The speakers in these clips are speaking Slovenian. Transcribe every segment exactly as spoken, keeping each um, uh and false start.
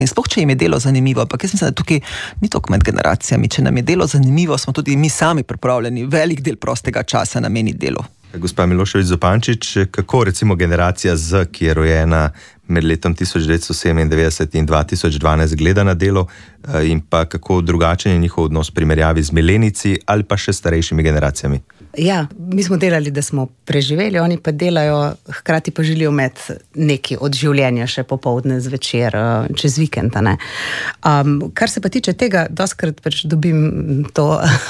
In sploh, če jim je delo zanimivo, ampak jaz mislim, da tukaj ni toliko med generacijami. Če nam je delo zanimivo, smo tudi mi sami pripravljeni velik del prostega časa nameniti delu. Gospa Milošević Zupančič, kako recimo generacija Z, ki je rojena med letom tisoč devetsto sedemindevetdeset in dva tisoč dvanajst gleda na delo, in pa kako drugačen je njihov odnos v primerjavi z milenici ali pa še starejšimi generacijami? Ja, mi smo delali, da smo preživeli, oni pa delajo, hkrati pa želijo imeti nekaj od življenja še popoldne, zvečer, čez vikend. Um, kar se pa tiče tega, doskrat pač dobim to,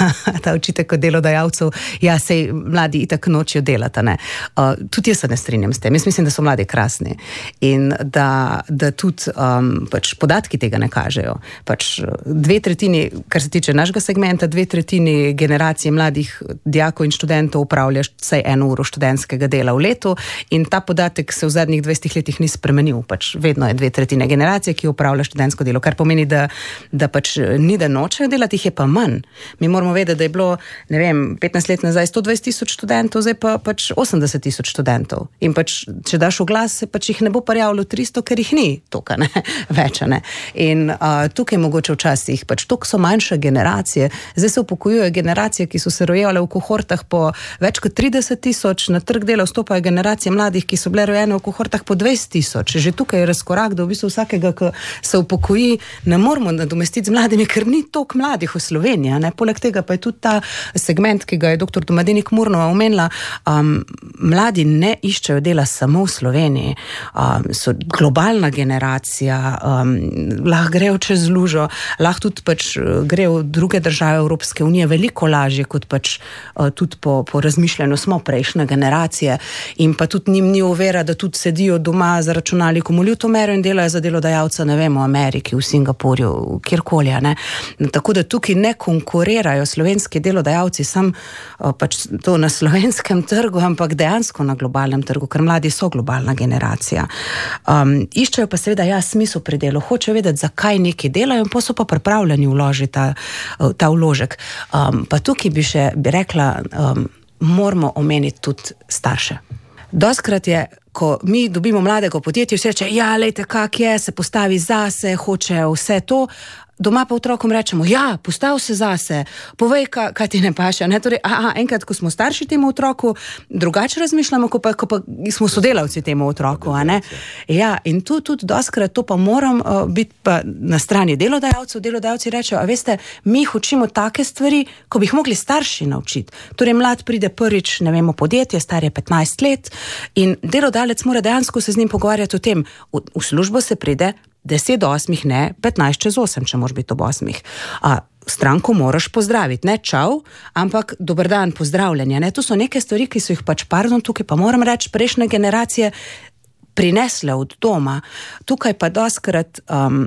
ta očitek od delodajalcev, ja, sej mladi itak nočijo delati. Uh, tudi jaz se ne strinjam s tem. Jaz mislim, da so mladi krasni in da, da tudi um, pač podatki tega ne kažejo. Pač dve tretjini, kar se tiče našega segmenta, dve tretjini generacije mladih dijakov in študentov upravlja vsaj eno uro študentskega dela v letu in ta podatek se v zadnjih dvajsetih letih ni spremenil. Pač vedno je dve tretjine generacije, ki upravlja študentsko delo, kar pomeni, da, da pač ni da nočejo delati, jih je pa manj. Mi moramo vedeti, da je bilo, ne vem, petnajst let nazaj sto dvajset tisoč študentov, zdaj pa pač osemdeset tisoč študentov. In pač, če daš v glas, se pač jih ne bo parjavilo tristo, ker jih ni toka, ne, več, ne. In uh, tukaj mogoče včasih, pač tok so manjše generacije, zdaj se upokojujejo generacije, ki so se rojevale v kohortah po več kot trideset tisoč, na trg dela vstopajo generacije mladih, ki so bile rojene v kohortah po dvajset tisoč. Že tukaj je razkorak, da v bistvu vsakega, ki se upokoji, ne moramo nadomestiti z mladimi, ker ni toliko mladih v Sloveniji. Ne? Poleg tega pa je tudi ta segment, ki ga je doktor Domadinik Murnova omenila, um, mladi ne iščejo dela samo v Sloveniji. Um, so globalna generacija, um, lahko grejo čez lužo, lahko tudi pač grejo v druge države Evropske unije veliko lažje, kot pač uh, tudi Po, po razmišljanju smo prejšnje generacije in pa tudi njim ni ovira, da tudi sedijo doma za računalnikom v Ljutomeru in delajo za delodajalca, ne vem, v Ameriki, v Singapurju, kjerkoli, ne. Tako da tukaj ne konkurirajo slovenski delodajalci sam pač to na slovenskem trgu, ampak dejansko na globalnem trgu, ker mladi so globalna generacija. Um, iščejo pa seveda ja smisel pri delu, hočejo vedeti, zakaj nekaj delajo in pa so pa pripravljeni vložiti ta, ta vložek. Um, pa tukaj bi še bi rekla, Um, moramo omeniti tudi starše. Doskrat je, ko mi dobimo mladega v podjetju, vse reče, ja, lejte, kak je, se postavi zase, hoče vse to, doma pa otrokom rečemo, ja, postav se zase, povej, kaj, kaj ti ne paše. Ne? Torej, aha, enkrat, ko smo starši temu otroku, drugače razmišljamo, ko pa, ko pa smo sodelavci temu otroku. A ne? Ja, in tu tudi doskrat to pa moram uh, biti pa na strani delodajalcev. Delodajalci rečejo, a veste, mi jih učimo take stvari, ko bi jih mogli starši naučiti. Torej, mlad pride prvič, ne vemo, podjetje, star je petnajst let in delodajalec mora dejansko se z njim pogovarjati o tem. V, v službo se pride deset do osmih, ne, petnajst čez osem, če moraš biti ob osmih. A stranko moraš pozdraviti, ne čau, ampak dober dan, pozdravljanje, ne. To so neke stvari, ki so jih pač, pardon, tukaj pa moram reči, prejšnje generacije prinesle od doma. Tukaj pa doskrat um,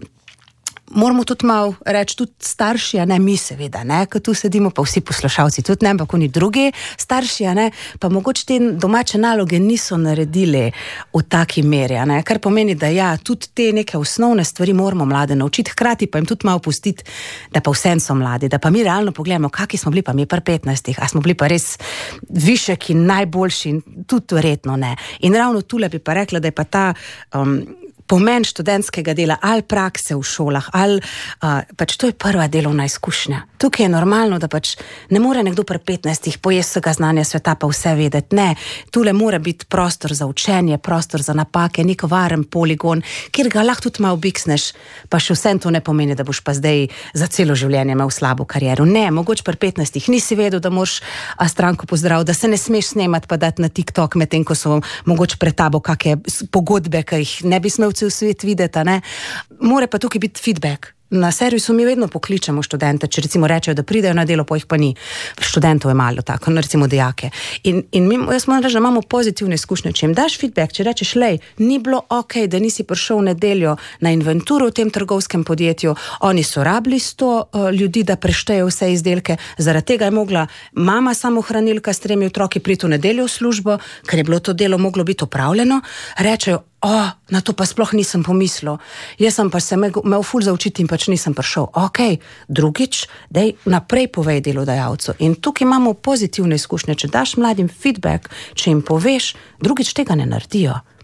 moramo tudi malo reči, tudi starši, a ne mi seveda, ne, ko tu sedimo, pa vsi poslušalci, tudi ne, ampak oni drugi starši, a ne, pa mogoče te domače naloge niso naredili v taki meri, a ne, kar pomeni, da ja, tudi te neke osnovne stvari moramo mlade naučiti, hkrati pa jim tudi malo pustiti, da pa vsem so mladi, da pa mi realno pogledamo, kaki smo bili pa mi pri petnajstih, a smo bili pa res višek in najboljši in tudi verjetno ne. In ravno tule bi pa rekla, da je pa ta um, pomen študentskega dela ali prakse v šolah, ali uh, pač to je prva delovna izkušnja. Tukaj je normalno, da pač ne more nekdo pri petnajstih pojesti vsega znanja sveta pa vse vedeti. Ne, tule mora biti prostor za učenje, prostor za napake, nek varen poligon, kjer ga lahko tudi malo biksneš, pa še vsem to ne pomeni, da boš pa zdaj za celo življenje imel slabo kariero. Ne, mogoče pri petnajstih nisi vedel, da moraš stranko pozdraviti, da se ne smeš snemati pa dati na TikTok, medtem ko so mogoče pred tabo kakšne pogodbe, ki jih ne bi smel cel svet videti, ne. More pa tukaj biti feedback. Na servisu mi vedno pokličemo študente, če recimo rečejo, da pridejo na delo, pa jih pa ni. Študentov je malo tako, recimo dijake. In, in mi, jaz moram reči, da imamo pozitivne izkušnje. Če jim daš feedback, če rečeš, lej, ni bilo ok, da nisi prišel v nedeljo na inventuro v tem trgovskem podjetju, oni so rabili sto uh, ljudi, da preštejo vse izdelke, zaradi tega je mogla mama samohranilka s tremi otroki priti v nedeljo v službo, ker je bilo to delo moglo biti opravljeno, rečejo, o, oh, na to pa sploh nisem pomislil. Jaz sem pa se imel ful zaučiti in pač nisem prišel. Ok, drugič, dej naprej povej delodajalcu. In tukaj imamo pozitivne izkušnje. Če daš mladim feedback, če jim poveš, drugič tega ne naredijo.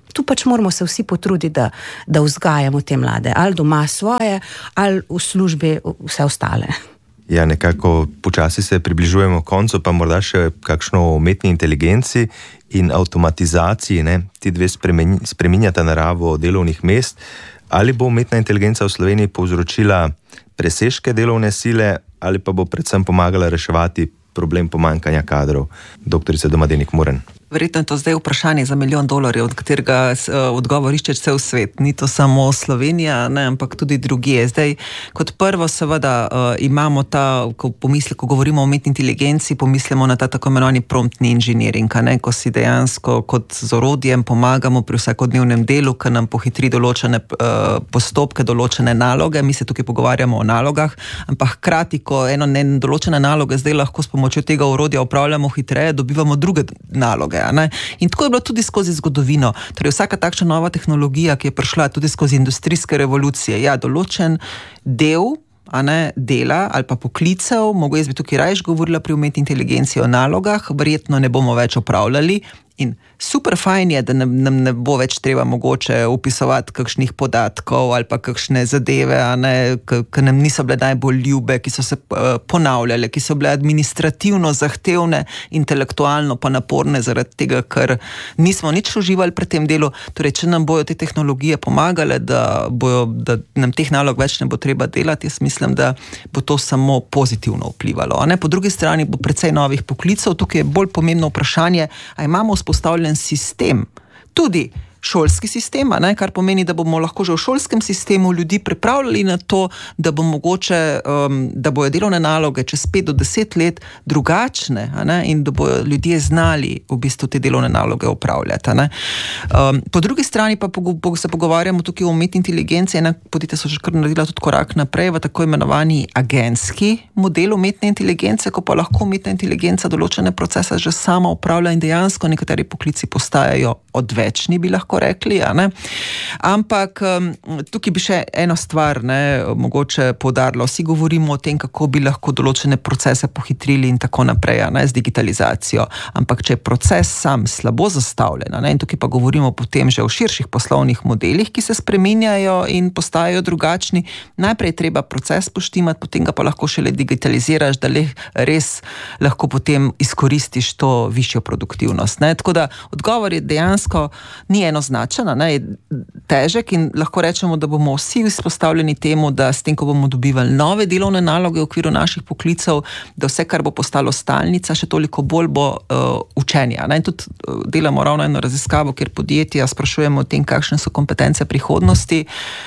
tu pač moramo se vsi potruditi, da, da vzgajamo te mlade, ali doma svoje, ali v službi vse ostale. Ja, nekako počasi se približujemo koncu, pa morda še kakšno o umetni inteligenci in avtomatizaciji, ne? Ti dve spreminjata naravo delovnih mest. Ali bo umetna inteligenca v Sloveniji povzročila presežke delovne sile, ali pa bo predvsem pomagala reševati problem pomanjkanja kadrov? Doktorica Domadenik Muren. Verjetno je to zdaj vprašanje za milijon dolarjev, od katerega odgovor išče cel svet. Ni to samo Slovenija, ne, ampak tudi drugje. Zdaj, kot prvo, seveda, imamo ta, ko pomisli, ko govorimo o umetni inteligenci, pomislimo na ta tako imenovani promptni inženiring, ne, ko si dejansko kot z orodjem pomagamo pri vsakodnevnem delu, ki nam pohitri določene uh, postopke, določene naloge. Mi se tukaj pogovarjamo o nalogah, ampak hkrati, ko eno ne, določene naloge zdaj lahko s pomočjo tega orodja opravljamo hitreje, dobivamo druge naloge. Ne? In tako je bilo tudi skozi zgodovino. Torej vsaka takšna nova tehnologija, ki je prišla tudi skozi industrijske revolucije, ja, določen del a ne, dela ali pa poklicev, mogo jaz bi tukaj rajš govorila pri umetni inteligenci o nalogah, verjetno ne bomo več opravljali. In super fajn je, da nam, nam ne bo več treba mogoče upisovati kakšnih podatkov ali pa kakšne zadeve, a ne, ki nam niso bile najbolj ljube, ki so se uh, ponavljale, ki so bile administrativno zahtevne, intelektualno pa naporne zaradi tega, ker nismo nič uživali pri tem delu. Torej, če nam bojo te tehnologije pomagale, da, bojo, da nam teh nalog več ne bo treba delati, jaz mislim, da bo to samo pozitivno vplivalo. A ne? Po drugi strani bo precej novih poklicev, tukaj je bolj pomembno vprašanje, a imamo postavljen sistem, tudi šolski sistem, ne, kar pomeni, da bomo lahko že v šolskem sistemu ljudi pripravljali na to, da bo mogoče, um, da bojo delovne naloge čez pet do deset let drugačne, ne, in da bojo ljudje znali v bistvu te delovne naloge upravljati. Ne. Um, po drugi strani pa pogo, se pogovarjamo tukaj o umetni inteligenci, ena podjetja so že kar naredila tudi korak naprej v tako imenovani agentski model umetne inteligence, ko pa lahko umetna inteligenca določene procese že sama upravlja in dejansko nekateri poklici postajajo odvečni, bi lahko rekli, a ne. Ampak tukaj bi še eno stvar, ne, mogoče poudarilo. Vsi govorimo o tem, kako bi lahko določene procese pohitrili in tako naprej, a ne, z digitalizacijo. Ampak če je proces sam slabo zastavljen, a ne, in tukaj pa govorimo potem že o širših poslovnih modelih, ki se spreminjajo in postajajo drugačni, najprej treba proces poštimati, potem ga pa lahko šele digitaliziraš, da le res lahko potem izkoristiš to višjo produktivnost, ne. Tako da odgovor je dejansko ni enoznačen, ne, je težek in lahko rečemo, da bomo vsi izpostavljeni temu, da s tem, ko bomo dobivali nove delovne naloge v okviru naših poklicev, da vse, kar bo postalo stalnica, še toliko bolj bo uh, učenja. Ne. In tudi uh, delamo ravno eno raziskavo, kjer podjetja sprašujemo o tem, kakšne so kompetence prihodnosti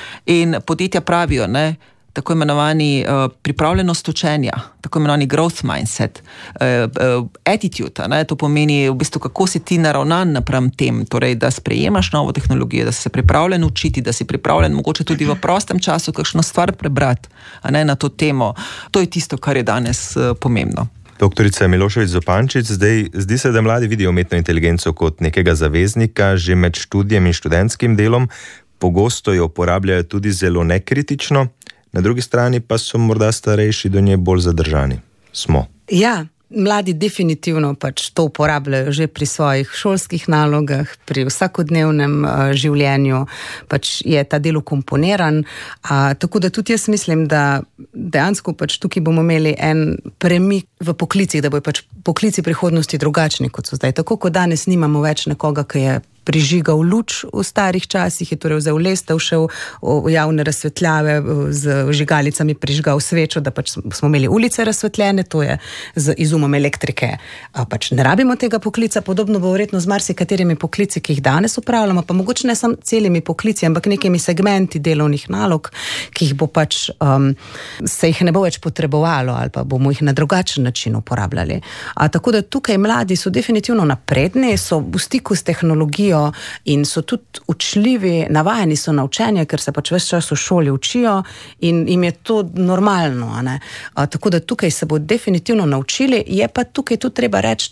in podjetja pravijo, ne, tako imenovani uh, pripravljenost učenja, tako imenovani growth mindset, uh, uh, attitude, ne, to pomeni v bistvu, kako si ti naravnan napram tem, torej, da sprejemaš novo tehnologijo, da si se pripravljen učiti, da si pripravljen mogoče tudi v prostem času kakšno stvar prebrati, a ne, na to temo. To je tisto, kar je danes uh, pomembno. Doktorica Milošević Zupančič, zdaj zdi se, da mladi vidijo umetno inteligenco kot nekega zaveznika že med študijem in študentskim delom, pogosto jo uporabljajo tudi zelo nekritično. Na drugi strani pa so morda starejši do nje bolj zadržani. Smo. Ja, mladi definitivno pač to uporabljajo že pri svojih šolskih nalogah, pri vsakodnevnem uh, življenju, pač je ta del ukomponiran. Uh, tako da tudi jaz mislim, da dejansko pač tukaj bomo imeli en premik v poklicih, da bojo pač poklici prihodnosti drugačni, kot so zdaj. Tako kot danes nimamo več nekoga, ki je prižigal luč v starih časih, je torej vzel lestev, šel v javne razsvetljave, z žigalicami prižgal svečo, da pač smo imeli ulice razsvetljene, to je z izumom elektrike. A pač ne rabimo tega poklica, podobno bo verjetno z marsikaterimi poklici, ki jih danes upravljamo, pa mogoče ne samo celimi poklici, ampak nekimi segmenti delovnih nalog, ki jih bo pač, um, se jih ne bo več potrebovalo ali pa bomo jih na drugačen način uporabljali. A tako da tukaj mladi so definitivno napredni, so v stiku s tehnologijo in so tudi učljivi, navajeni so na učenje, ker se pač ves čas v šoli učijo in jim je to normalno. A ne? A, tako da tukaj se bo definitivno naučili, je pa tukaj tudi treba reči,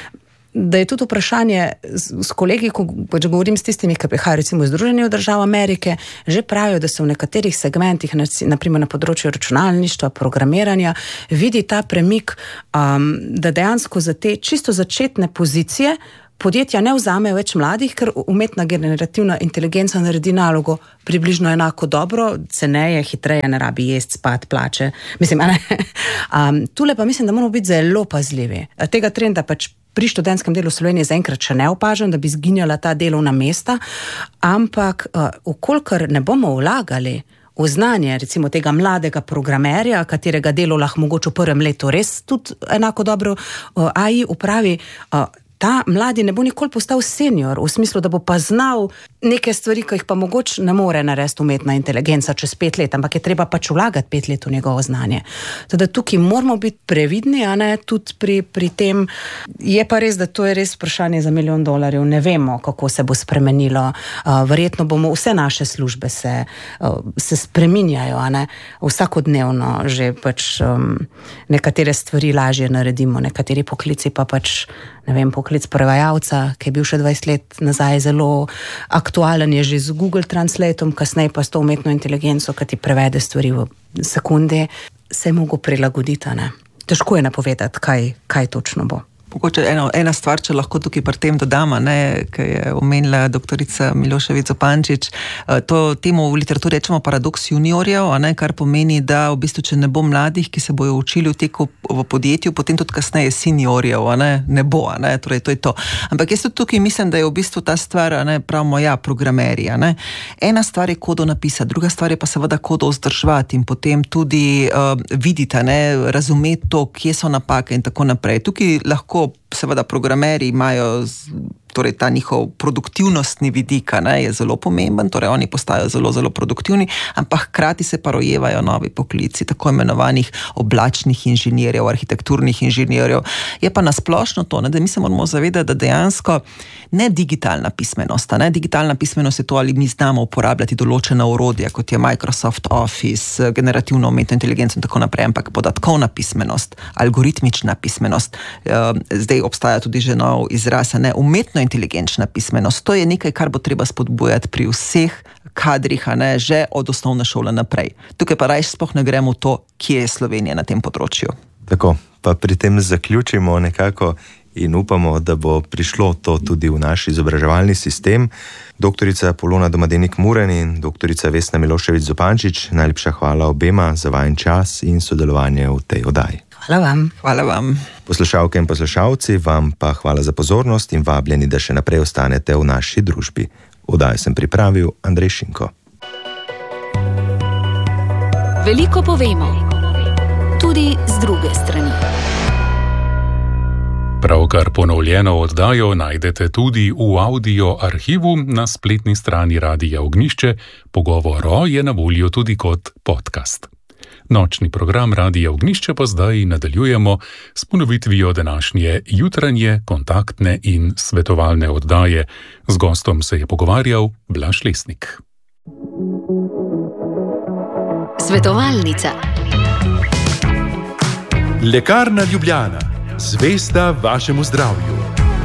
da je tudi vprašanje s, s kolegi, ko pač govorim s tistimi, ki prihajajo recimo iz Združenih držav Amerike, že pravijo, da se v nekaterih segmentih, naprimer na področju računalništva, programiranja, vidi ta premik, um, da dejansko za te čisto začetne pozicije podjetja ne vzamejo več mladih, ker umetna generativna inteligenca naredi nalogo približno enako dobro, ceneje, hitreje, ne rabi jesti, spati, plače. Mislim, ne. Um, tule pa mislim, da moramo biti zelo pazljivi. Tega trenda pač pri študentskem delu Slovenije zaenkrat še ne opažam, da bi zginjala ta delovna mesta, ampak uh, ukolikor ne bomo vlagali v znanje, recimo tega mladega programerja, katerega delo lahko mogoče v prvem letu res tudi enako dobro uh, A I upravi, uh, ta mladi ne bo nikoli postal senior, v smislu, da bo pa znal neke stvari, ki jih pa mogoče ne more narediti umetna inteligenca čez pet let, ampak je treba pač vlagati pet let v njegovo znanje. Teda tukaj moramo biti previdni, a ne, tudi pri, pri tem. Je pa res, da to je res vprašanje za milijon dolarjev. Ne vemo, kako se bo spremenilo. Uh, verjetno bomo, vse naše službe se, uh, se spreminjajo, a ne, vsakodnevno že pač um, nekatere stvari lažje naredimo, nekateri poklici pa pač, ne vem, poklic prevajalca, ki je bil še dvajset let nazaj zelo aktualen, je že z Google Translatom, kasneje pa s to umetno inteligenco, ki ti prevede stvari v sekundi, se je mogo prilagoditi, ne. Težko je napovedati, kaj, kaj točno bo. Mogoče ena, ena stvar, če lahko tukaj pri tem dodama, ne, ki je omenila doktorica Milošević Zupančič, to temu v literaturi rečemo paradoks juniorjev, a ne, kar pomeni, da v bistvu, če ne bo mladih, ki se bojo učili v teku v podjetju, potem tudi kasneje seniorjev, a ne, ne bo, a ne, torej to je to. Ampak jaz tudi tukaj mislim, da je v bistvu ta stvar, a ne, pravimo, ja, programeri, a ne. Ena stvar je kodo napisati, druga stvar je pa seveda kodo vzdrževati in potem tudi uh, vidite, ne, razumeti to, kje so napake in tako naprej. Tukaj lahko seveda programeri imajo, torej ta njihov produktivnostni vidik, ne, je zelo pomemben, torej oni postajajo zelo, zelo produktivni, ampak hkrati se pa rojevajo novi poklici, tako imenovanih oblačnih inženirjev, arhitekturnih inženirjev. Je pa nasplošno to, ne, da mi se moramo zavedati, da dejansko ne digitalna pismenost, ne, digitalna pismenost je to, ali mi znamo uporabljati določena orodja, kot je Microsoft Office, generativno umetno inteligenco in tako naprej, ampak podatkovna pismenost, algoritmična pismenost, zdaj obstaja tudi že nov izraz, ne, umetno inteligenčna pismenost. To je nekaj, kar bo treba spodbujati pri vseh kadrih, a ne, že od osnovne šole naprej. Tukaj pa rajš sploh ne gremo v to, kje je Slovenija na tem področju. Tako, pa pri tem zaključimo nekako in upamo, da bo prišlo to tudi v naš izobraževalni sistem. Doktorica Polona Domadenik-Muren in doktorica Vesna Milošević Zupančič, najlepša hvala obema za vajen čas in sodelovanje v tej oddaji. Hvala vam. Hvala vam. Poslušalke in poslušalci, vam pa hvala za pozornost in vabljeni, da še naprej ostanete v naši družbi. Oddajo sem pripravil Andrej Šinko. Veliko povemo, tudi z druge strani. Pravkar ponovljeno oddajo najdete tudi v audio arhivu na spletni strani Radia Ognjišče. Pogovor je na voljo tudi kot podcast. Nočni program Radia Ognjišče pa zdaj nadaljujemo s ponovitvijo današnje jutranje, kontaktne in svetovalne oddaje. Z gostom se je pogovarjal Blaž Lesnik. Svetovalnica. Lekarna Ljubljana. Zvesta vašemu zdravju.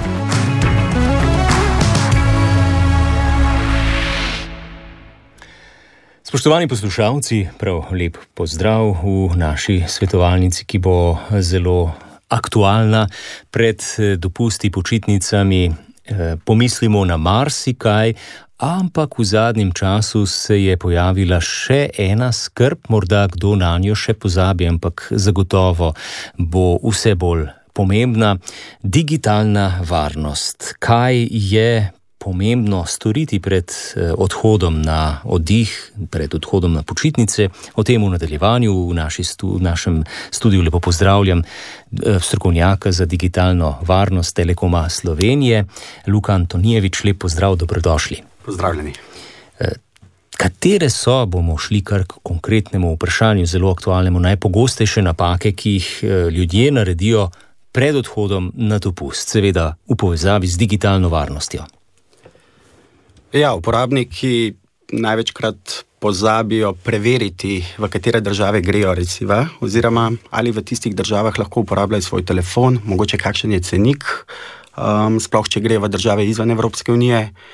Spoštovani poslušalci, prav lep pozdrav v naši svetovalnici, ki bo zelo aktualna pred dopusti, počitnicami. Pomislimo na marsikaj, ampak v zadnjem času se je pojavila še ena skrb, morda kdo na njo še pozabi, ampak zagotovo bo vse bolj pomembna. Digitalna varnost. Kaj je pomembno storiti pred odhodom na oddih, pred odhodom na počitnice? O tem v nadaljevanju v, naši stu, v našem studiu lepo pozdravljam strokovnjaka za digitalno varnost Telekoma Slovenije, Luka Antonijevič. Lep pozdrav, dobrodošli. Pozdravljeni. Katere so, bomo šli kar k konkretnemu vprašanju, zelo aktualnemu, najpogostejše napake, ki jih ljudje naredijo pred odhodom na dopust, seveda v povezavi z digitalno varnostjo? Ja, uporabniki največkrat pozabijo preveriti, v katere države grejo reciva, oziroma ali v tistih državah lahko uporabljajo svoj telefon, mogoče kakšen je cenik, um, sploh če gre v države izven Evropske unije.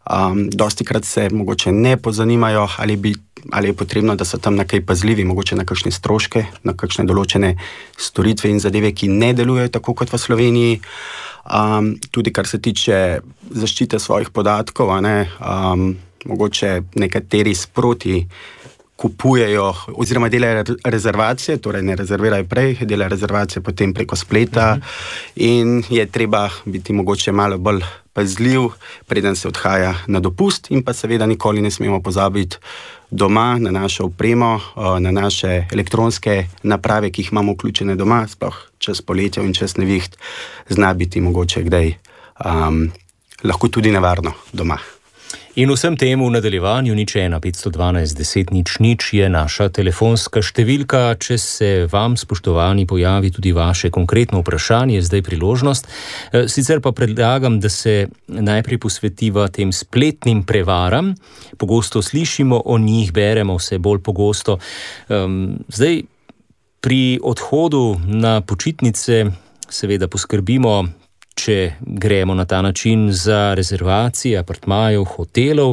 Um, dosti krat se mogoče ne pozanimajo, ali, bi, ali je potrebno, da so tam na kaj pazljivi, mogoče na kakšne stroške, na kakšne določene storitve in zadeve, ki ne delujejo tako kot v Sloveniji. Um, tudi kar se tiče zaščite svojih podatkov, a ne, um, mogoče nekateri sproti kupujejo oziroma delajo rezervacije, torej ne rezervirajo prej, delajo rezervacije potem preko spleta in je treba biti mogoče malo bolj pazljiv, preden se odhaja na dopust in pa seveda nikoli ne smemo pozabiti doma na našo opremo, na naše elektronske naprave, ki jih imamo vključene doma, sploh čez poletje in čez neviht, zna biti mogoče kdaj um, lahko tudi nevarno doma. In vsem temu v nadaljevanju nič ena petsto dvanajst deset nič nič je naša telefonska številka. Če se vam, spoštovani, pojavi tudi vaše konkretno vprašanje, zdaj priložnost. Sicer pa predlagam, da se najprej posvetiva tem spletnim prevaram. Pogosto slišimo o njih, beremo vse bolj pogosto. Zdaj, pri odhodu na počitnice seveda poskrbimo, če gremo na ta način za rezervacije apartmajev, hotelov.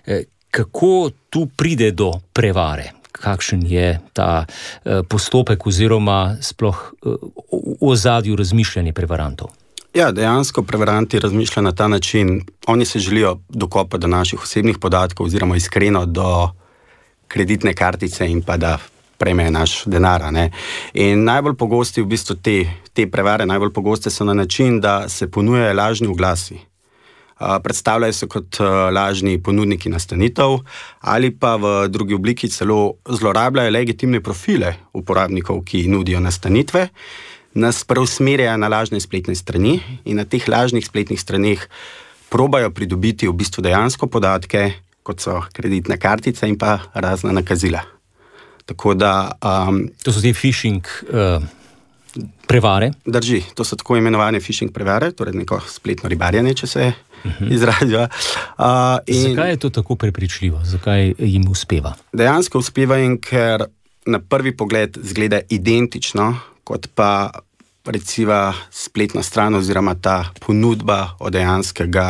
Kako tu pride do prevare? Kakšen je ta postopek oziroma sploh v ozadju razmišljanje prevarantov? Ja, dejansko prevaranti razmišljajo na ta način. Oni se želijo dokopati do naših osebnih podatkov oziroma iskreno do kreditne kartice in pa da prejme naš denar. Ne? In najbolj pogosti v bistvu te, te prevare, najbolj pogoste so na način, da se ponujajo lažni oglasi. Uh, predstavljajo se kot uh, lažni ponudniki nastanitev ali pa v drugi obliki celo zlorabljajo legitimne profile uporabnikov, ki nudijo nastanitve, nas preusmerjajo na lažne spletne strani in na teh lažnih spletnih straneh probajo pridobiti v bistvu dejansko podatke, kot so kreditne kartice in pa razna nakazila. Tako da, um, to so te phishing uh, prevare? Drži, to so tako imenovane phishing prevare, torej neko spletno ribarjenje, če se uh-huh. izrazijo. Uh, in zakaj je to tako prepričljivo? Zakaj jim uspeva? Dejansko uspeva jim, ker na prvi pogled zgleda identično, kot pa recimo spletna stran oziroma ta ponudba od dejanskega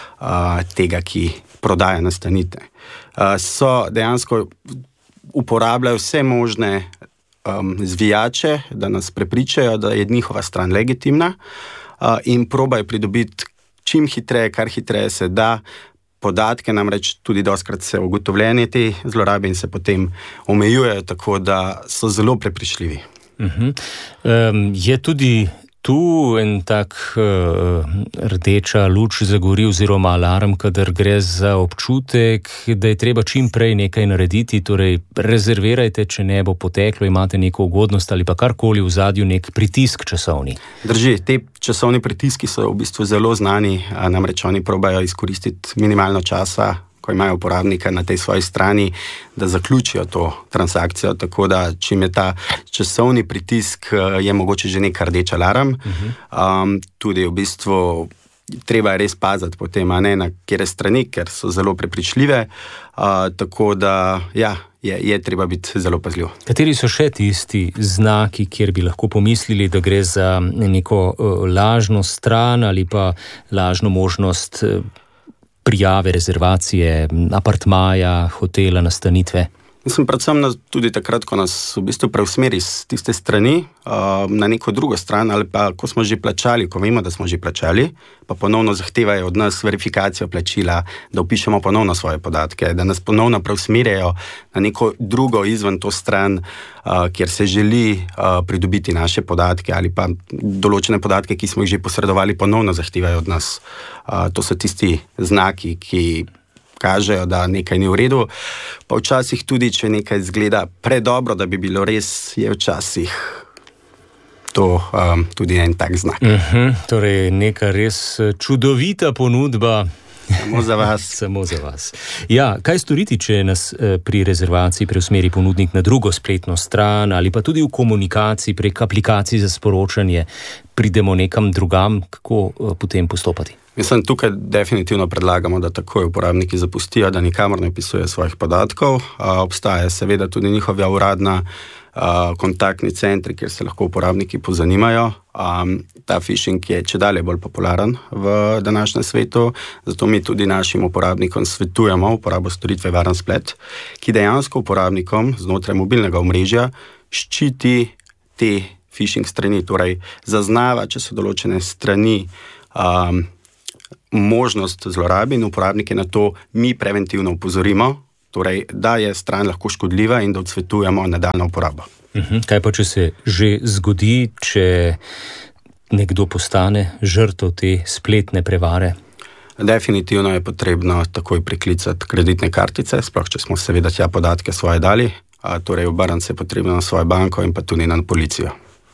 uh, tega, ki prodaja nastanitve. Uh, so dejansko uporabljajo vse možne um, zvijače, da nas prepričajo, da je njihova stran legitimna uh, in probajo pridobiti čim hitreje, kar hitreje se da podatke, namreč tudi dostikrat se ugotovljene te zlorabe in se potem omejujejo, tako da so zelo prepričljivi. Uh-huh. Um, je tudi tu en tak uh, rdeča luč zagori oziroma alarm, kadar gre za občutek, da je treba čim prej nekaj narediti, torej rezervirajte, če ne bo poteklo, imate neko ugodnost ali pa karkoli v zadju, nek pritisk časovni. Drži, te časovni pritiski so v bistvu zelo znani, namreč oni probajo izkoristiti minimalno časa, ko imajo uporabnika na tej svoji strani, da zaključijo to transakcijo, tako da čim je ta časovni pritisk, je mogoče že nek rdeč alarm. Uh-huh. Um, tudi v bistvu treba je res paziti potem, a ne na kere strani, ker so zelo prepričljive, uh, tako da ja, je, je treba biti zelo pazljiv. Kateri so še tisti znaki, kjer bi lahko pomislili, da gre za neko uh, lažno stran ali pa lažno možnost uh, prijave, rezervacije, apartmaja, hotela, nastanitve? Mislim, predvsem na, tudi takrat, ko nas v bistvu preusmeri z tiste strani uh, na neko drugo stran ali pa ko smo že plačali, ko vemo, da smo že plačali, pa ponovno zahtevajo od nas verifikacijo plačila, da vpišemo ponovno svoje podatke, da nas ponovno preusmerjajo na neko drugo izven to stran, uh, kjer se želi uh, pridobiti naše podatke ali pa določene podatke, ki smo jih že posredovali, ponovno zahtevajo od nas. Uh, to so tisti znaki, ki kažejo, da nekaj ni v redu, pa včasih tudi, če nekaj zgleda predobro, da bi bilo res, je včasih to um, tudi en tak znak. Uh-huh. Torej, neka res čudovita ponudba. Samo za vas. Samo za vas. Ja, kaj storiti, če nas pri rezervaciji preusmeri ponudnik na drugo spletno stran ali pa tudi v komunikaciji prek aplikacij za sporočanje pridemo nekam drugam, kako potem postopati? Mislim, tukaj definitivno predlagamo, da takoj uporabniki zapustijo, da nikamor ne vpisujejo svojih podatkov. A, obstaja seveda tudi njihova uradna a, kontaktni centri, kjer se lahko uporabniki pozanimajo. A, ta phishing je čedalje bolj popularen v današnjem svetu, zato mi tudi našim uporabnikom svetujemo uporabo storitve Varen splet, ki dejansko uporabnikom znotraj mobilnega omrežja ščiti te phishing strani, torej zaznava, če so določene strani a, možnost zlorabe in uporabnike na to mi preventivno upozorimo, torej, da je stran lahko škodljiva in da odsvetujemo nadaljnjo uporabo. Uhum. Kaj pa, če se že zgodi, če nekdo postane žrtev te spletne prevare? Definitivno je potrebno takoj priklicati kreditne kartice, sploh če smo seveda tja podatke svoje dali, a torej obrniti se je potrebno na svojo banko in pa tudi na policijo.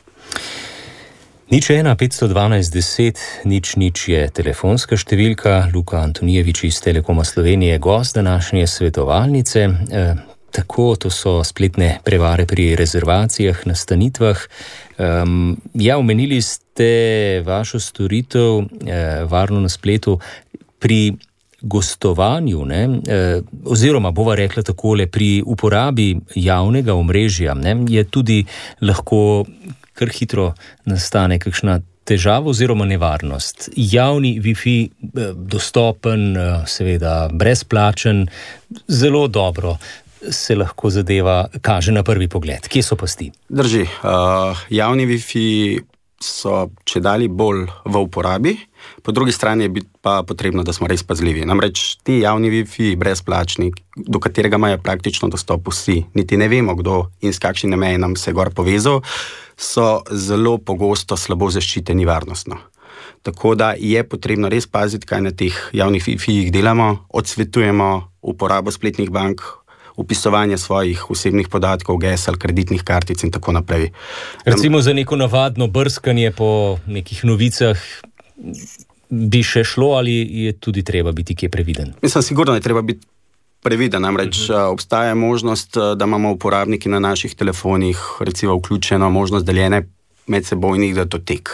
Nič ena, petsto dvanajst, deset, nič, nič je telefonska številka. Luka Antonijevič iz Telekoma Slovenije, gost današnje svetovalnice. E, tako, to so spletne prevare pri rezervacijah, nastanitvah. E, ja, omenili ste vašo storitev, e, varno na spletu, pri gostovanju, ne, e, oziroma bova rekla takole, pri uporabi javnega omrežja, ne, je tudi lahko kar hitro nastane kakšna težava oziroma nevarnost. Javni Wi-Fi dostopen, seveda brezplačen, zelo dobro se lahko zadeva kaže na prvi pogled. Kje so pasti? Drži. Uh, javni Wi-Fi so čedalje bolj v uporabi, po drugi strani je pa potrebno, da smo res pazljivi. Namreč ti javni Wi-Fi brezplačni, do katerega imajo praktično dostop vsi, niti ne vemo, kdo in s kakšnim namenom se gor povezal, so zelo pogosto slabo zaščiteni varnostno. Tako da je potrebno res paziti, kaj na teh javnih Wi-Fi-jih delamo, odsvetujemo uporabo spletnih bank, upisovanje svojih osebnih podatkov, gesel, kreditnih kartic in tako naprej. Recimo za neko navadno brskanje po nekih novicah bi še šlo ali je tudi treba biti kje previden? Mislim, sigurno je treba biti previden, namreč uh-huh. obstaja možnost, da imamo uporabniki na naših telefonih recimo vključeno možnost deljene medsebojnih datotek.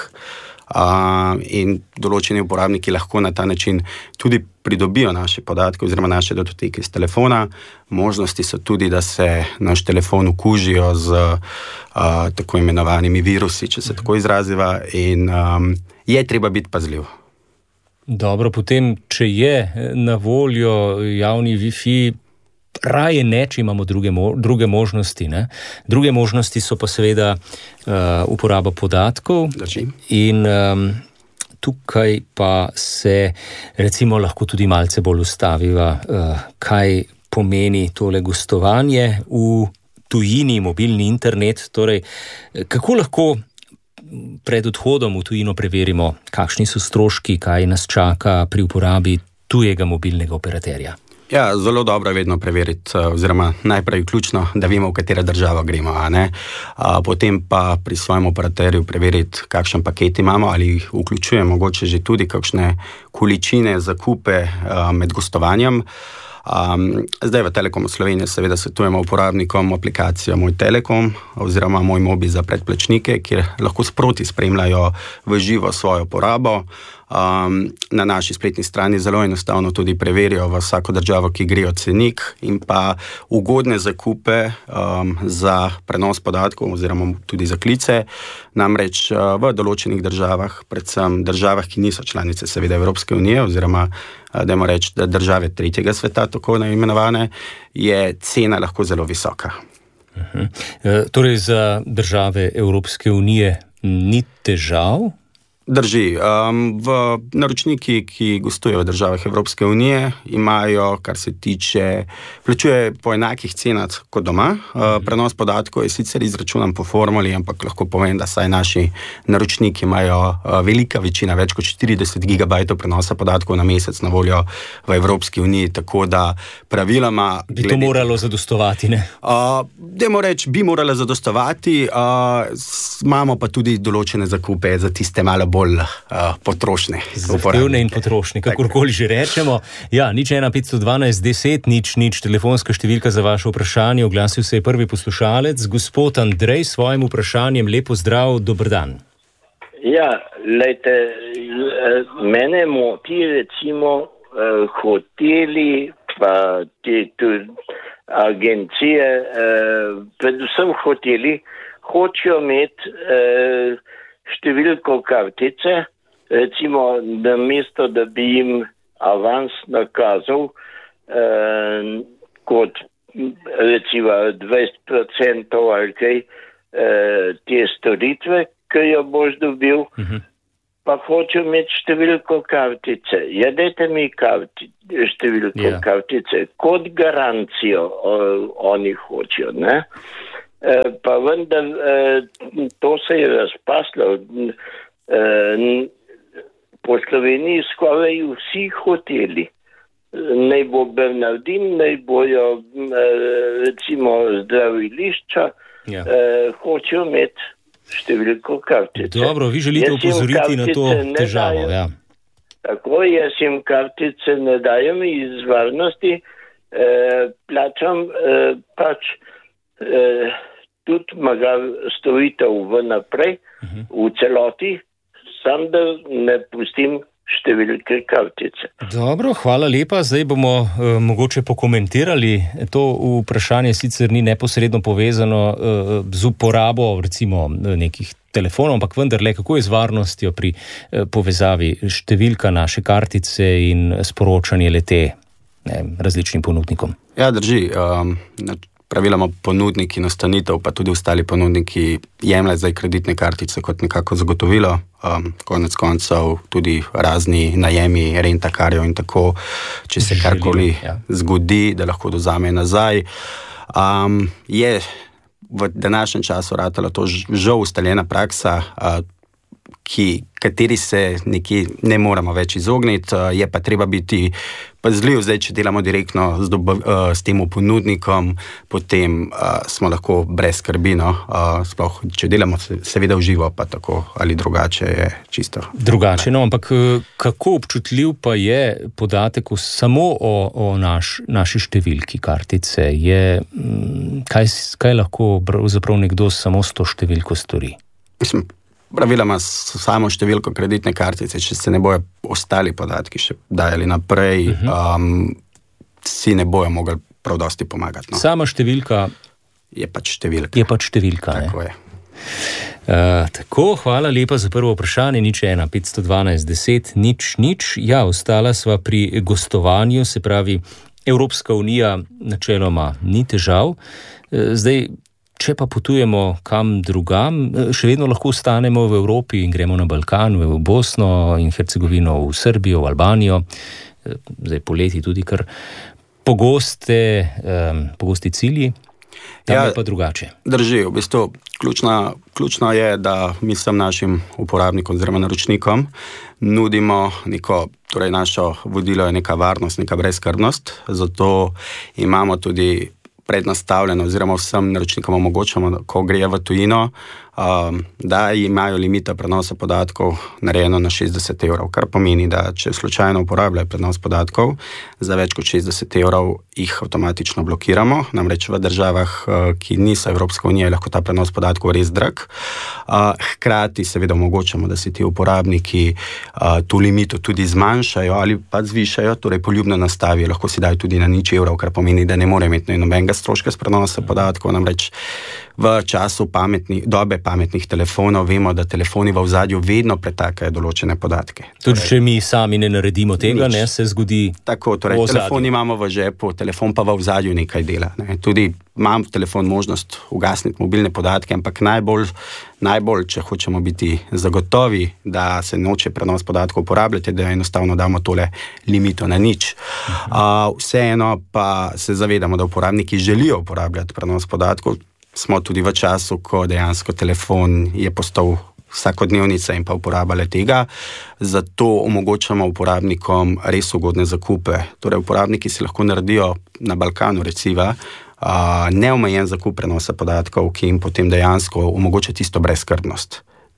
Uh, in določeni uporabniki lahko na ta način tudi pridobijo naše podatke oziroma naše datoteke iz telefona. Možnosti so tudi, da se naš telefon okužijo z uh, tako imenovanimi virusi, če se tako izraziva, in um, je treba biti pazljiv. Dobro, potem, če je na voljo javni Wi-Fi, raje ne, če imamo druge, mo- druge možnosti. Ne? Druge možnosti so pa seveda uh, uporaba podatkov. Drži. In um, tukaj pa se recimo lahko tudi malce bolj ustaviva, uh, kaj pomeni tole gostovanje v tujini, mobilni internet. Torej, kako lahko pred odhodom v tujino preverimo, kakšni so stroški, kaj nas čaka pri uporabi tujega mobilnega operaterja? Ja, zelo dobro je vedno preveriti, oziroma najprej ključno, da vemo, v katero državo gremo, a ne. A, potem pa pri svojem operaterju preveriti, kakšen paket imamo, ali vključuje mogoče že tudi kakšne količine, zakupe a, med gostovanjem. Um, zdaj v Telekomu Slovenije seveda svetujemo uporabnikom aplikacijo Moj Telekom oziroma Moj Mobi za predplačnike, kjer lahko sproti spremljajo v živo svojo porabo. Um, na naši spletni strani zelo enostavno tudi preverijo v vsako državo, ki grejo cenik in pa ugodne zakupe um, za prenos podatkov oziroma tudi za klice. Namreč uh, v določenih državah, predvsem državah, ki niso članice seveda Evropske unije oziroma uh, dajmo reči, da države tretjega sveta, tako imenovane, je cena lahko zelo visoka. Uh-huh. E, torej za države Evropske unije ni težav? Drži. Um, v naročniki, ki gostujejo v državah Evropske unije, imajo, kar se tiče, plačuje po enakih cenah kot doma. Uh, prenos podatkov je sicer izračunan po formuli, ampak lahko povem, da saj naši naročniki imajo uh, velika večina, več kot štirideset gigabajtov prenosa podatkov na mesec na voljo v Evropski uniji, tako da praviloma... Bi to glede, moralo zadostovati, ne? Uh, dajmo reči, bi moralo zadostovati, uh, imamo pa tudi določene zakupe za tiste malo bolj bolj uh, potrošne. Zahtevne in potrošne, kakorkoli že rečemo. Ja, nič ena, petsto dvanajst, deset, nič, nič, telefonska številka za vaše vprašanje. Oglasil se je prvi poslušalec, gospod Andrej, s svojim vprašanjem. Lepo zdrav, dober dan. Ja, lejte, mene moti recimo hoteli, pa te tudi agencije, predvsem hoteli, hočejo imeti številko kartice, recimo namesto, da bi jim avans nakazal kot recimo dvajset procentov ali kaj te storitve, ki jo boš dobil, uh-huh. pa hočem imeti številko kartice. Ja, dajte mi karti, številko yeah. kartice, kot garancijo o, oni hočejo, ne? E, pa vendar e, to se je razpaslo. E, po Sloveniji skoraj vsi hoteli. Naj bo Bernardin, naj bojo e, recimo zdravilišča, yeah. e, hočejo imeti številko kartice. Dobro, vi želite upozoriti na to težavo. Ja. Tako, jaz jim kartice ne dajem iz varnosti, eh, plačam eh, pač eh, tudi magar storitev v naprej, uh-huh. v celoti, sam da ne pustim številke kartice. Dobro, hvala lepa. Zdaj bomo eh, mogoče pokomentirali. To vprašanje sicer ni neposredno povezano eh, z uporabo recimo nekih telefonov, ampak vendarle, kako je z varnostjo pri eh, povezavi številka naše kartice in sporočanje lete ne, različnim ponudnikom? Ja, drži. Um, praviloma ponudniki nastanitev, pa tudi ostali ponudniki jemljajo zdaj kreditne kartice kot nekako zagotovilo. Um, konec koncev tudi razni najemi rentakarjev in tako, če se karkoli ja. zgodi, da lahko dozame nazaj. Um, je v današnjem času ratala to žal ustaljena praksa, uh, ki, kateri se nekje ne moramo več izogniti, uh, je pa treba biti pazljiv, zdaj, če delamo direktno z, doba, uh, s tem ponudnikom, potem uh, smo lahko brez skrbi, no? uh, sploh, če delamo seveda v živo, pa tako ali drugače je čisto. Drugače, no, ampak kako občutljiv pa je podatek samo o, o naš, naši številki kartice? Je, kaj, kaj lahko pravzaprav nekdo samo s to številko stori? Mislim, praviloma samo številko kreditne kartice, če se ne bojo ostali podatki še dajali naprej, uh-huh. um, si ne bojo mogli prav dosti pomagati. No. Sama številka je pač številka. Je pač številka, tako ne? je. Uh, tako, hvala lepa za prvo vprašanje, nič ena, petsto dvanajst, deset, nič, nič. Ja, ostala sva pri gostovanju, se pravi, Evropska unija načeloma ni težav. Uh, zdaj, če pa potujemo kam drugam, še vedno lahko ostanemo v Evropi in gremo na Balkan, v Bosno in Hercegovino, v Srbijo, v Albanijo. Zdaj poleti tudi kar pogoste, um, pogosti cilji, tam ja, je pa drugače. Drži, v bistvu ključna, ključno je, da mi vsem našim uporabnikom oziroma naročnikom nudimo neko, torej našo vodilo je neka varnost, neka brezskrbnost, zato imamo tudi prednastavljeno oziroma vsem naročnikom omogočamo, ko gre v tujino, um, da imajo limita prenosa podatkov narejeno na šestdeset evrov, kar pomeni, da če slučajno uporabljajo prenos podatkov za več kot šestdeset evrov, jih avtomatično blokiramo. Namreč v državah, ki niso Evropska unija, je lahko ta prenos podatkov res drag. Uh, hkrati seveda omogočamo, da si ti uporabniki uh, tu limito tudi zmanjšajo ali pa zvišajo, torej poljubno nastavijo, lahko si dajo tudi na nič evrov, kar pomeni, da ne more imeti nobenega stroška s prenosa podatkov. Namreč v času pametni, dobe pametnih telefonov vemo, da telefoni v ozadju vedno pretakajo določene podatke. Tudi če mi sami ne naredimo tega, nič. Ne, se zgodi tako, torej telefon imamo v žepu, telefon pa v ozadju nekaj dela. Ne. Tudi imam telefon možnost ugasniti mobilne podatke, ampak najbolj, najbolj, če hočemo biti zagotovi, da se noče prenos podatkov uporabljati, da enostavno damo tole limito na nič. Uh, vseeno pa se zavedamo, da uporabniki želijo uporabljati prenos podatkov. Smo tudi v času, ko dejansko telefon je postal vsakodnevnica in pa uporabljale tega, zato omogočamo uporabnikom res ugodne zakupe. Torej, uporabniki si lahko naredijo na Balkanu recimo uh, neomejen zakup prenosa podatkov, ki jim potem dejansko omogoča tisto brezskrbnost.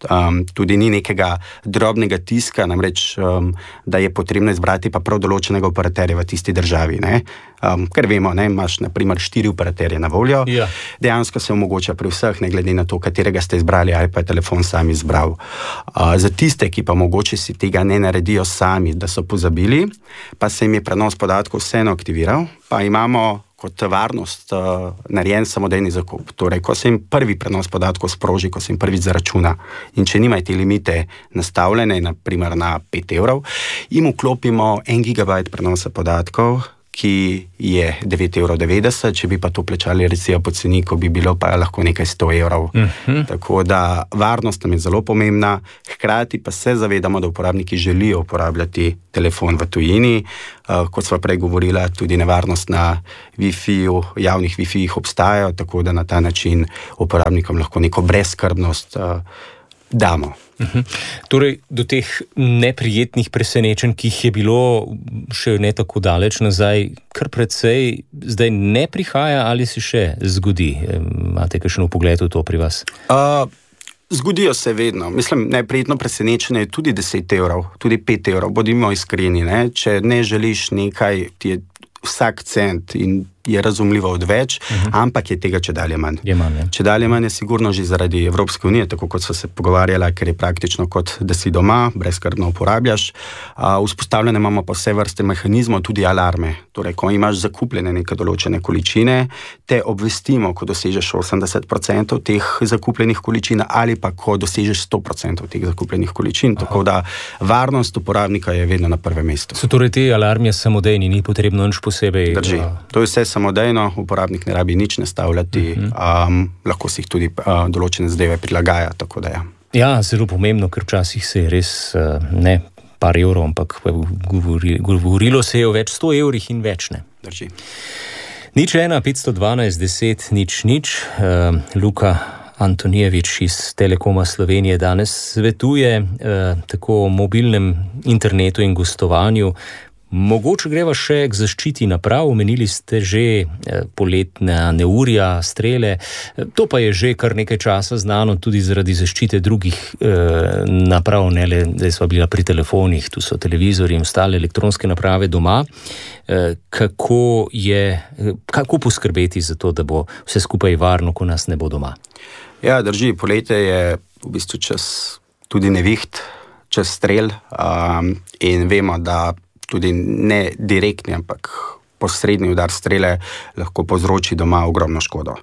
Um, tudi ni nekega drobnega tiska, namreč, um, da je potrebno izbrati pa prav določenega operaterja v tisti državi. Ne? Um, ker vemo, ne, imaš na primer štiri operaterje na voljo, ja. Dejansko se omogoča pri vseh, ne glede na to, katerega ste izbrali ali pa je telefon sam izbral. Uh, za tiste, ki pa mogoče si tega ne naredijo sami, da so pozabili, pa se jim je prenos podatkov vseeno aktiviral, pa imamo kot varnost uh, narejen samodejni zakup. Torej, ko se jim prvi prenos podatkov sproži, ko se jim prvič zaračuna in če nimajo te limite nastavljene, na primer na pet evrov, jim vklopimo en gigabajt prenosa podatkov, ki je devet evrov devetdeset, če bi pa to plačali recimo po ceniku, bi bilo pa lahko nekaj sto evrov. Uh-huh. Tako da varnost nam je zelo pomembna, hkrati pa se zavedamo, da uporabniki želijo uporabljati telefon v tujini. Uh, kot sva prej govorila, tudi nevarnost na Wi-Fiju, javnih Wi-Fijih obstajajo, tako da na ta način uporabnikom lahko neko brezskrbnost uh, damo. Uhum. Torej, do teh neprijetnih presenečenj, ki jih je bilo še ne tako daleč nazaj, kar precej zdaj ne prihaja ali se še zgodi? Imate kakšen vpogled v to pri vas? Uh, zgodijo se vedno. Mislim, neprijetno presenečenje je tudi deset evrov, tudi pet evrov, bodimo iskreni, ne? Če ne želiš nekaj, ti je vsak cent in je razumljivo odveč, uh-huh. ampak je tega čedalje manj. Je manj, ja. Čedalje manj je sigurno že zaradi Evropske unije, tako kot so se pogovarjala, ker je praktično kot da si doma, brezskrbno uporabljaš. Uh, vzpostavljene imamo pa vse vrste mehanizmov, tudi alarme. Torej, ko imaš zakupljene neke določene količine, te obvestimo, ko dosežeš osemdeset procentov teh zakupljenih količin ali pa ko dosežeš sto procentov teh zakupljenih količin. Aha. Tako da varnost uporabnika je vedno na prvem mestu. So torej te alarmi samodejni, ni potrebno nič posebej? Drži. To je vse samodejno, uporabnik ne rabi nič nastavljati, uh-huh. um, lahko si jih tudi uh, določene zadeve prilagaja, tako da ja. Ja, zelo pomembno, ker včasih se je res uh, ne par evrov, ampak govori, govorilo se je o več sto evrih in več ne. Drži. Nič ena, petsto dvanajst, deset, nič, nič. Uh, Luka Antonijevič iz Telekoma Slovenije danes svetuje uh, tako o mobilnem internetu in gostovanju. Mogoče greva še k zaščiti naprav, omenili ste že eh, poletna neurja, strele, to pa je že kar nekaj časa znano tudi zaradi zaščite drugih eh, naprav, ne le, da sva bila pri telefonih, tu so televizori in ostale elektronske naprave doma. Eh, kako je, kako poskrbeti za to, da bo vse skupaj varno, ko nas ne bo doma? Ja, drži, poletje je v bistvu čas tudi neviht, čas strel um, in vemo, da tudi ne direktni, ampak posredni udar strele lahko povzroči doma ogromno škodo.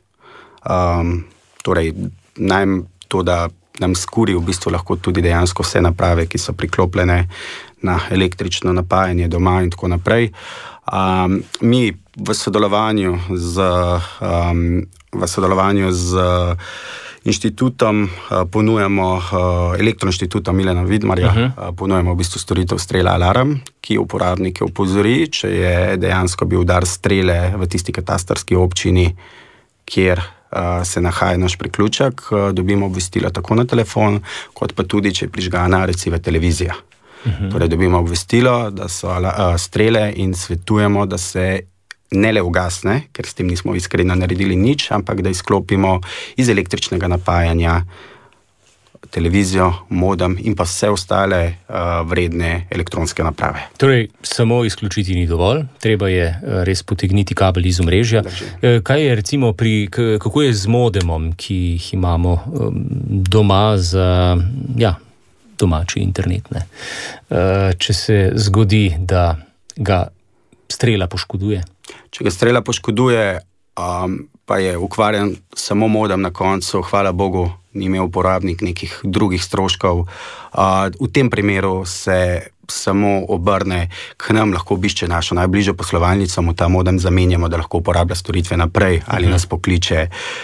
Um, torej, naj to, da nam skuri v bistvu lahko tudi dejansko vse naprave, ki so priklopljene na električno napajanje doma in tako naprej. Um, mi v sodelovanju z, um, v sodelovanju z inštitutom uh, ponujamo, uh, elektroinštitutom Milana Vidmarja, uh-huh. uh, ponujemo v bistvu storitev Strela Alarm, ki uporabnike opozori, če je dejansko bil udar strele v tisti katastarski občini, kjer uh, se nahaja naš priključek, uh, dobimo obvestilo tako na telefon, kot pa tudi, če je prižgana recimo televizija. Uh-huh. Torej dobimo obvestilo, da so uh, strele in svetujemo, da se ne le ugasne, ker s tem nismo iskreno naredili nič, ampak da izklopimo iz električnega napajanja televizijo, modem in pa vse ostale uh, vredne elektronske naprave. Torej, samo izključiti ni dovolj, treba je uh, res potegniti kabel iz omrežja. Uh, kaj je recimo pri, k, kako je z modemom, ki jih imamo um, doma za, ja, domači internet, ne? Uh, če se zgodi, da ga strela poškoduje? Če ga strela poškoduje, um, pa je ukvarjen samo modem na koncu, hvala Bogu, ni imel uporabnik nekih drugih stroškov. Uh, v tem primeru se samo obrne k nam, lahko obišče našo najbližjo poslovalnico, mu ta modem zamenjamo, da lahko uporablja storitve naprej ali uh-huh. nas pokliče.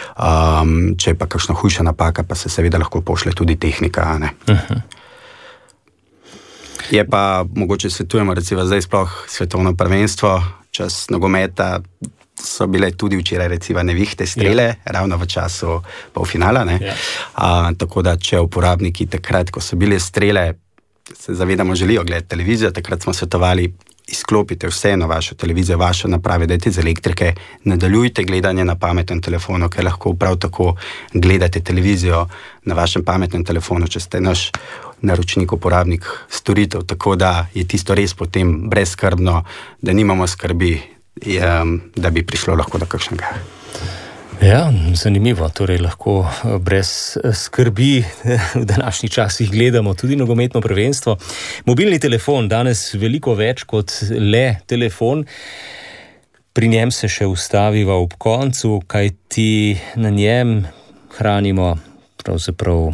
Um, če je pa kakšna hujša napaka, pa se seveda lahko pošle tudi tehnika. Ne? Uh-huh. Je pa, mogoče svetujemo, recimo zdaj sploh svetovno prvenstvo, čas nogometa, so bile tudi včeraj recimo nevihte strele, ja. ravno v času polfinala. Ne? Ja. A, tako da, če uporabniki takrat, ko so bile strele, se zavedamo, želijo gledati televizijo, takrat smo svetovali, izklopite vseeno vašo televizijo, vaše naprave, dajte z elektrike, nadaljujte gledanje na pametnem telefonu, ker lahko prav tako gledate televizijo na vašem pametnem telefonu, če ste naš naročnik, uporabnik storitev, tako da je tisto res potem brezskrbno, da nimamo skrbi, da bi prišlo lahko do kakšnega. Ja, zanimivo, torej lahko brez skrbi v današnjih časih gledamo tudi nogometno prvenstvo. Mobilni telefon danes veliko več kot le telefon, pri njem se še ustaviva ob koncu, kajti na njem hranimo pravzaprav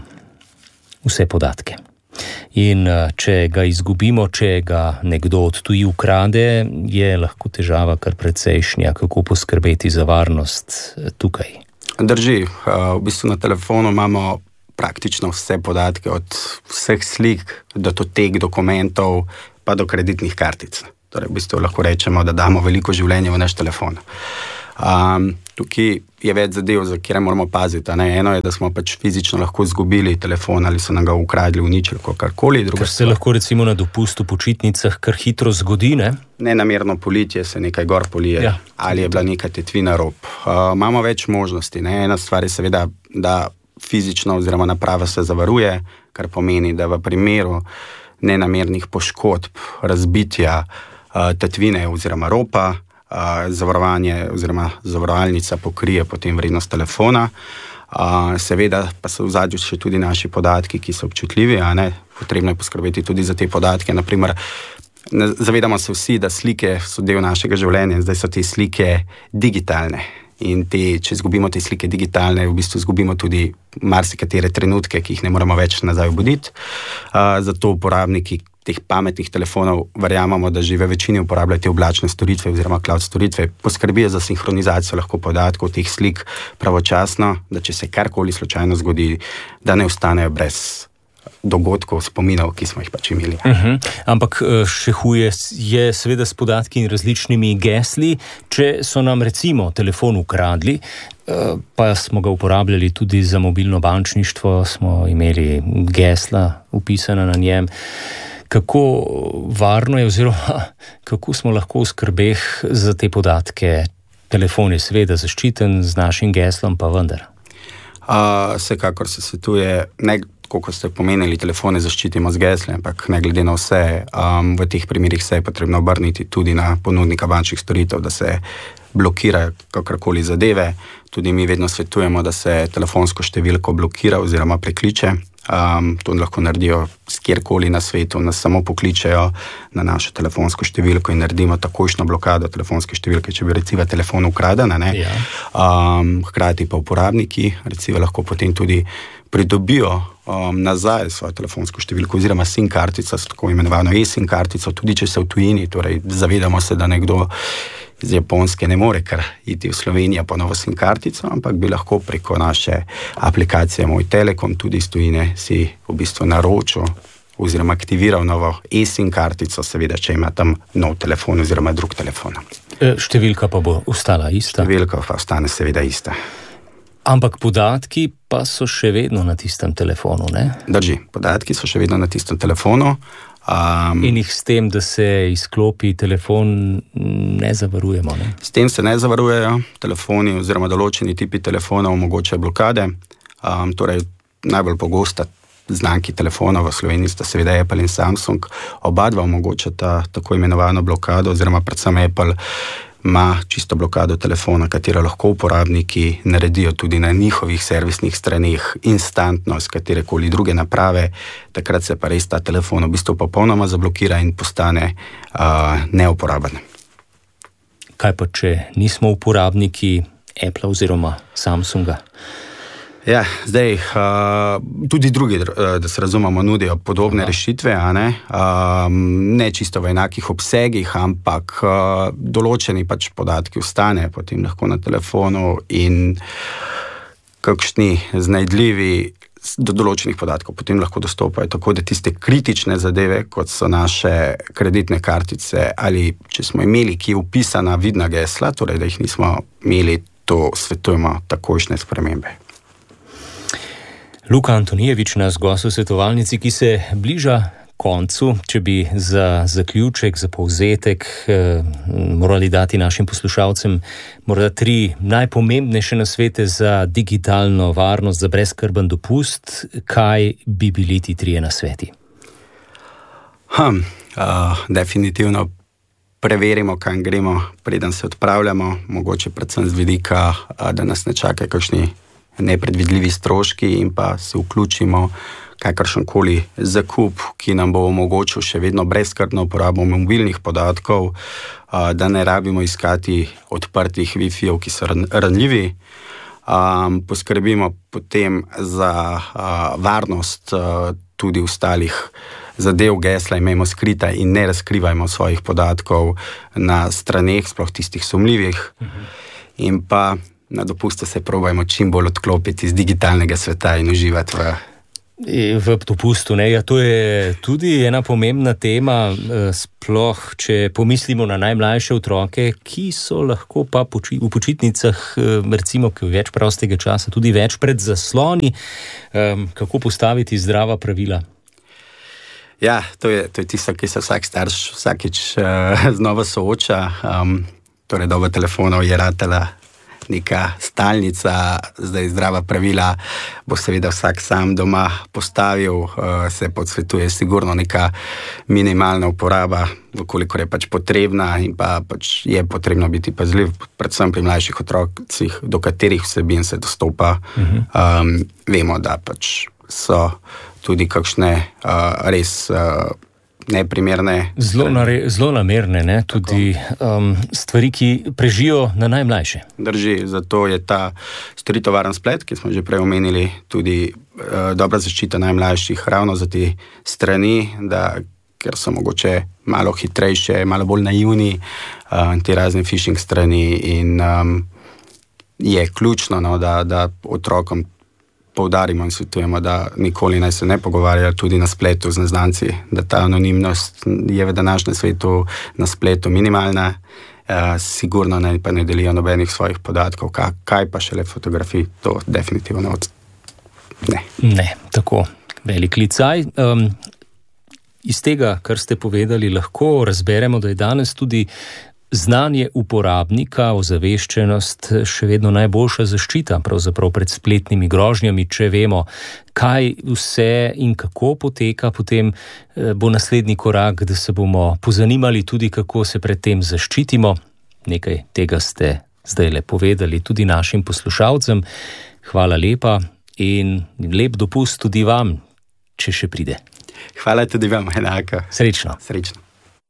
vse podatke. In če ga izgubimo, če ga nekdo od tuji ukrade, je lahko težava kar precejšnja, kako poskrbeti za varnost tukaj. Drži, v bistvu na telefonu imamo praktično vse podatke, od vseh slik do totek dokumentov, pa do kreditnih kartic. Torej, v bistvu lahko rečemo, da damo veliko življenja v naš telefon. Um, tukaj je več zadev, za kjer moramo paziti. Ne? Eno je, da smo pač fizično lahko izgubili telefon ali so nam ga ukradli, uničili, karkoli. Kar se lahko recimo na dopustu počitnicah kar hitro zgodi, ne? Nenamerno politje, se nekaj gor polije, ja. Ali je bila neka tetvina rob. Uh, imamo več možnosti. Ne? Ena stvar je seveda, da fizično oziroma naprava se zavaruje, kar pomeni, da v primeru nenamernih poškodb, razbitja uh, tetvine oziroma ropa, Uh, zavarovanje oziroma zavarovalnica pokrije potem vrednost telefona. Uh, seveda pa so v zadju še tudi naši podatki, ki so občutljivi, a ne? Potrebno je poskrbeti tudi za te podatke. Naprimer, ne, zavedamo se vsi, da slike so del našega življenja in zdaj so te slike digitalne. In te, če izgubimo te slike digitalne, v bistvu izgubimo tudi marsikatere trenutke, ki jih ne moramo več nazaj obuditi. Uh, zato uporabniki teh pametnih telefonov verjamemo, da že v večini uporabljajo te oblačne storitve oziroma cloud storitve, poskrbijo za sinhronizacijo lahko podatkov teh slik pravočasno, da če se karkoli slučajno zgodi, da ne ostanejo brez dogodkov, spominov, ki smo jih pač imeli. Uh-huh. Ampak še huje je seveda s podatki in različnimi gesli. Če so nam recimo telefon ukradli, pa smo ga uporabljali tudi za mobilno bančništvo, smo imeli gesla upisana na njem. Kako varno je oziroma kako smo lahko v skrbeh za te podatke? Telefon je seveda zaščiten z našim geslom, pa vendar. Uh, vsekakor se svetuje, ne kot ste pomenili, telefone zaščitimo z geslem, ampak ne glede na vse, um, v teh primerih se je potrebno obrniti tudi na ponudnika bančnih storitev, da se blokirajo kakorkoli zadeve. Tudi mi vedno svetujemo, da se telefonsko številko blokira oziroma prekliče. Um, to lahko naredijo kjerkoli na svetu, nas samo pokličejo na našo telefonsko številko in naredimo takojšno blokado telefonske številke, če bi recimo telefon ukraden, ne? Ja. Um, hkrati pa uporabniki recimo lahko potem tudi pridobijo um, nazaj svojo telefonsko številko oziroma SIM kartico, tako imenovano eSIM kartico, tudi če se v tujini, torej zavedamo se, da nekdo iz Japonske ne more kar iti v Slovenijo po novo SIM kartico, ampak bi lahko preko naše aplikacije Moj Telekom tudi iz tujine si v bistvu naročil oziroma aktiviral novo eSIM kartico, seveda, če ima tam nov telefon oziroma drug telefon. Številka pa bo ostala ista? Številka pa ostane seveda ista. Ampak podatki pa so še vedno na tistem telefonu, ne? Drži, podatki so še vedno na tistem telefonu. Um, In jih s tem, da se izklopi telefon, ne zavarujemo, ne? S tem se ne zavarujejo. Telefoni oziroma določeni tipi telefonov omogočajo blokade. Um, torej, najbolj pogosta znamki telefonov v Sloveniji sta seveda Apple in Samsung. Oba dva omogočata tako imenovano blokado, oziroma predvsem Apple ima čisto blokado telefona, katero lahko uporabniki naredijo tudi na njihovih servisnih straneh instantno z katerekoli druge naprave. Takrat se pa res ta telefon v bistvu popolnoma zablokira in postane uh, neuporaben. Kaj pa, če nismo uporabniki Apple oziroma Samsunga? Ja, zdaj, uh, tudi drugi, da se razumemo, nudijo podobne Aha. rešitve, a ne? Uh, ne čisto v enakih obsegih, ampak uh, določeni pač podatki ostane potem lahko na telefonu in kakšni znajdljivi do določenih podatkov potem lahko dostopajo. Tako da tiste kritične zadeve, kot so naše kreditne kartice ali če smo imeli, ki je upisana vidna gesla, torej da jih nismo imeli, to svetujemo takojšnje spremembe. Luka Antonijevič, naš gost v svetovalnici, ki se bliža koncu, če bi za zaključek, za povzetek eh, morali dati našim poslušalcem morda tri najpomembnejše nasvete za digitalno varnost, za brezskrben dopust, kaj bi bili ti trije nasveti? Hm, uh, definitivno preverimo, kam gremo, preden se odpravljamo, mogoče predvsem z vidika, uh, da nas ne čakajo kakšni nepredvidljivi stroški in pa se vključimo kakršenkoli zakup, ki nam bo omogočil še vedno brezskrbno uporabo mobilnih podatkov, uh, da ne rabimo iskati odprtih Wi-Fijev, ki so ranljivi. Um, poskrbimo potem za uh, varnost uh, tudi ostalih zadev, gesla imejmo skrita in ne razkrivajmo svojih podatkov na straneh, sploh tistih sumljivih. Uh-huh. In pa na dopustu se probajmo čim bolj odklopiti iz digitalnega sveta in uživati v V dopustu, ne? Ja, to je tudi ena pomembna tema, sploh, če pomislimo na najmlajše otroke, ki so lahko pa poči, v počitnicah, recimo, ki je več prostega časa, tudi več pred zasloni. Kako postaviti zdrava pravila? Ja, to je, to je tisto, ki se vsak starš vsakič uh, znova sooča. Um, torej, doba telefonov je ratela neka stalnica, zdaj zdrava pravila bo seveda vsak sam doma postavil, uh, se podsvetuje sigurno neka minimalna uporaba, kolikor je pač potrebna in pa pač je potrebno biti pazljiv, predvsem pri mlajših otrocih, do katerih vsebin se dostopa. Uh-huh. Um, vemo, da pač so tudi kakšne uh, res uh, neprimerne. Zelo, nare, zelo namerne, ne? Tudi um, stvari, ki prežijo na najmlajše. Drži, zato je ta storitev Varen splet, ki smo že prej omenili, tudi uh, dobra zaščita najmlajših ravno za te strani, da, ker so mogoče malo hitrejše, malo bolj naivni, uh, te razne phishing strani in um, je ključno, no, da, da otrokom poudarimo in svetujemo, da nikoli naj se ne pogovarjajo tudi na spletu z neznanci, da ta anonimnost je v današnjem svetu na spletu minimalna, uh, sigurno ne, pa ne delijo nobenih svojih podatkov, kaj, kaj pa šele fotografij, to definitivno od... ne. Ne, tako velik licaj. Um, iz tega, kar ste povedali, lahko razberemo, da je danes tudi znanje uporabnika, ozaveščenost še vedno najboljša zaščita pravzaprav pred spletnimi grožnjami. Če vemo, kaj vse in kako poteka, potem bo naslednji korak, da se bomo pozanimali tudi, kako se pred tem zaščitimo. Nekaj tega ste zdaj le povedali tudi našim poslušalcem. Hvala lepa in lep dopust tudi vam, če še pride. Hvala tudi vam, enako. Srečno. Srečno.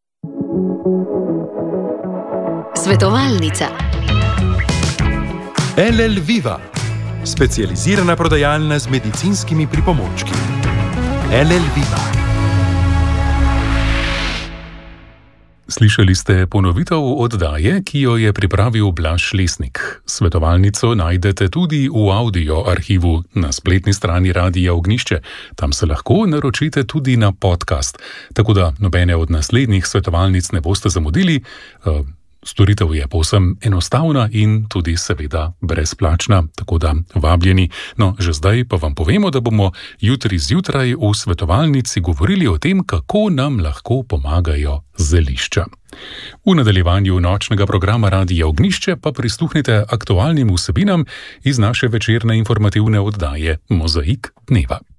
Svetovalnica. L L Viva, specializirana prodajalna z medicinskimi pripomočki. L L Viva. Slišali ste ponovitev oddaje, ki jo je pripravil Blaž Lesnik. Svetovalnico najdete tudi v audio arhivu na spletni strani Radia Ognjišče. Tam se lahko naročite tudi na podcast, tako da nobene od naslednjih svetovalnic ne boste zamudili. Storitev je povsem enostavna in tudi seveda brezplačna, tako da vabljeni. No, že zdaj pa vam povemo, da bomo jutri zjutraj v svetovalnici govorili o tem, kako nam lahko pomagajo zelišča. V nadaljevanju nočnega programa Radia Ognjišče pa prisluhnite aktualnim vsebinam iz naše večerne informativne oddaje Mozaik dneva.